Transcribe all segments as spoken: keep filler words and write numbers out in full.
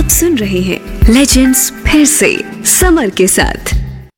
आप सुन रहे हैं लेजेंड्स फिर से समर के साथ।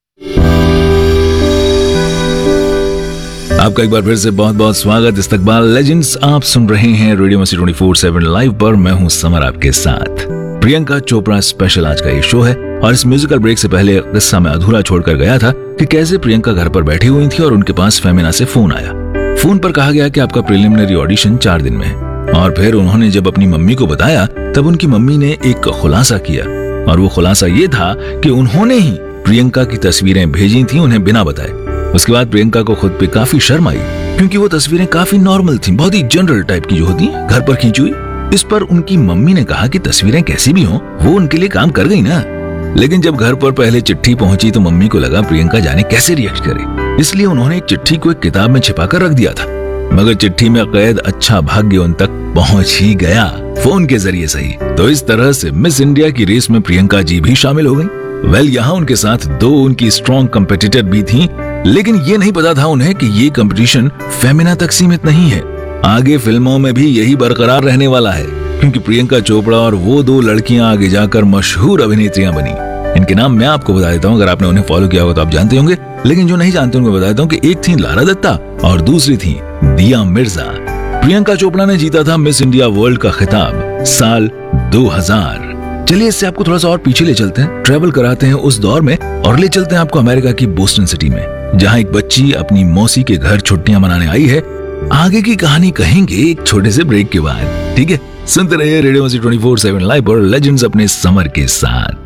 आपका एक बार फिर से बहुत बहुत स्वागत। इस्तकबाल लेजेंड्स आप सुन रहे हैं रेडियो मस्ती ट्वेंटी फोर सेवन लाइव पर। मैं हूं समर आपके साथ। प्रियंका चोपड़ा स्पेशल आज का ये शो है और इस म्यूजिकल ब्रेक से पहले किस्सा में अधूरा छोड़कर गया था कि कैसे प्रियंका घर पर बैठी हुई थी और उनके पास फेमिना से फोन आया। फोन पर कहा गया कि आपका प्रिलिमिनरी ऑडिशन चार दिन में है। और फिर उन्होंने जब अपनी मम्मी को बताया तब उनकी मम्मी ने एक खुलासा किया और वो खुलासा ये था कि उन्होंने ही प्रियंका की तस्वीरें भेजी थी उन्हें बिना बताए। उसके बाद प्रियंका को खुद पे काफी शर्म आई क्योंकि वो तस्वीरें काफी नॉर्मल थी, बहुत ही जनरल टाइप की जो होती हैं, घर पर खींची हुई। इस पर उनकी मम्मी ने कहा कि तस्वीरें कैसी भी हों वो उनके लिए काम कर गई ना। लेकिन जब घर पर पहले चिट्ठी पहुंची तो मम्मी को लगा प्रियंका जाने कैसे रिएक्ट करे, इसलिए उन्होंने एक चिट्ठी को एक किताब में छिपाकर रख दिया था। मगर चिट्ठी में कैद अच्छा भाग्य उन तक पहुंच ही गया, फोन के जरिए सही। तो इस तरह से मिस इंडिया की रेस में प्रियंका जी भी शामिल हो गई। वेल यहाँ उनके साथ दो उनकी स्ट्रॉन्ग कंपेटिटर भी थी, लेकिन ये नहीं पता था उन्हें कि ये कंपटीशन फेमिना तक सीमित नहीं है। आगे फिल्मों में भी यही बरकरार रहने वाला है क्योंकि प्रियंका चोपड़ा और वो दो लड़कियां आगे जाकर मशहूर अभिनेत्रियां बनी। इनके नाम मैं आपको बता देता हूँ, अगर आपने उन्हें फॉलो किया होगा तो आप जानते होंगे, लेकिन जो नहीं जानते उनको बता देता हूँ कि एक थी लारा दत्ता और दूसरी थी दिया मिर्जा। प्रियंका चोपड़ा ने जीता था मिस इंडिया वर्ल्ड का खिताब साल दो हज़ार। चलिए इससे आपको थोड़ा सा और पीछे ले चलते हैं, ट्रेवल कराते हैं उस दौर में और ले चलते हैं आपको अमेरिका की बोस्टन सिटी में, जहाँ एक बच्ची अपनी मौसी के घर छुट्टियां मनाने आई है। आगे की कहानी कहेंगे एक छोटे से ब्रेक के बाद। ठीक है, सुनते रहिए रेडियो मस्ती ट्वेंटी फोर सेवन लाइव और लेजेंड्स अपने समर के साथ।